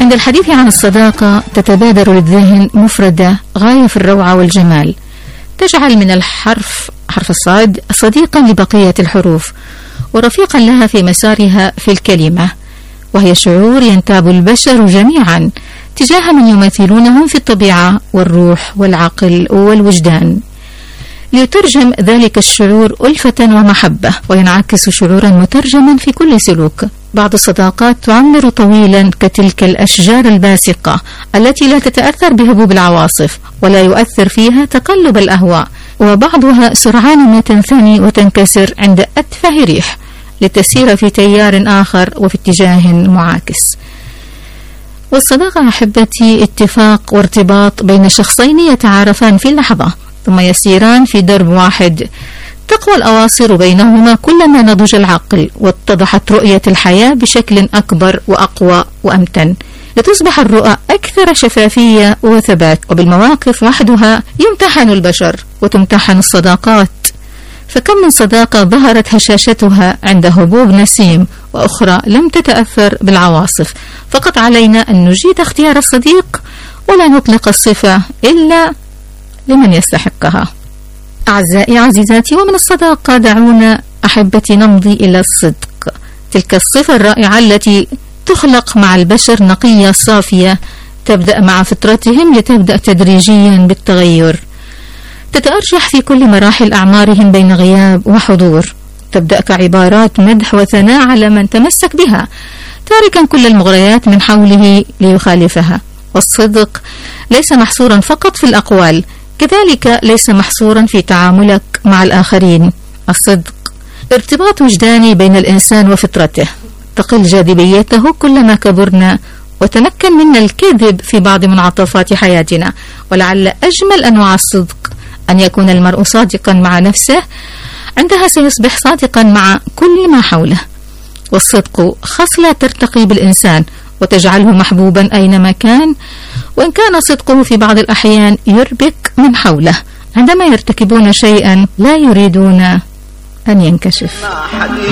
عند الحديث عن الصداقة تتبادر للذهن مفردة غاية في الروعة والجمال، تجعل من حرف الصاد صديقا لبقية الحروف ورفيقا لها في مسارها في الكلمة، وهي شعور ينتاب البشر جميعا تجاه من يمثلونهم في الطبيعة والروح والعقل والوجدان، ليترجم ذلك الشعور ألفة ومحبة وينعكس شعورا مترجما في كل سلوك. بعض الصداقات تعمر طويلا كتلك الأشجار الباسقة التي لا تتأثر بهبوب العواصف ولا يؤثر فيها تقلب الأهواء، وبعضها سرعان ما تنثني وتنكسر عند أتفه ريح لتسير في تيار آخر وفي اتجاه معاكس. والصداقة أحبتي اتفاق وارتباط بين شخصين يتعارفان في لحظة ثم يسيران في درب واحد، تقوى الأواصر بينهما كلما نضج العقل واتضحت رؤية الحياة بشكل أكبر وأقوى وأمتن، لتصبح الرؤى أكثر شفافية وثبات. وبالمواقف وحدها يمتحن البشر وتمتحن الصداقات، فكم من صداقة ظهرت هشاشتها عند هبوب نسيم وأخرى لم تتأثر بالعواصف. فقط علينا أن نجيد اختيار الصديق ولا نطلق الصفة إلا لمن يستحقها. أعزائي عزيزاتي، ومن الصداقة دعونا أحبتي نمضي إلى الصدق، تلك الصفة الرائعة التي تخلق مع البشر نقية صافية تبدأ مع فطرتهم لتبدأ تدريجيا بالتغير، تتأرجح في كل مراحل أعمارهم بين غياب وحضور، تبدأ كعبارات مدح وثناء على من تمسك بها تاركا كل المغريات من حوله ليخالفها. والصدق ليس محصورا فقط في الأقوال، كذلك ليس محصورا في تعاملك مع الآخرين. الصدق ارتباط وجداني بين الإنسان وفطرته، تقل جاذبيته كلما كبرنا وتمكن منا الكذب في بعض منعطفات حياتنا. ولعل أجمل أنواع الصدق أن يكون المرء صادقا مع نفسه، عندها سيصبح صادقا مع كل ما حوله. والصدق خصلة ترتقي بالإنسان وتجعله محبوبا أينما كان، وإن كان صدقه في بعض الأحيان يربك من حوله عندما يرتكبون شيئا لا يريدون أن ينكشف.